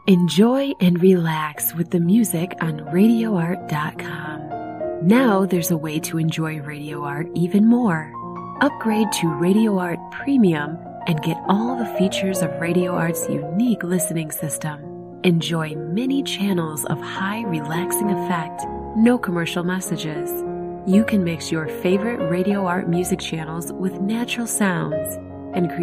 Enjoy and relax with the music on RadioArt.com. Now there's a way to enjoy Radio Art even more. Upgrade to Radio Art Premium and get all the features of Radio Art's unique listening system. Enjoy many channels of high relaxing effect, no commercial messages. You can mix your favorite Radio Art music channels with natural sounds and create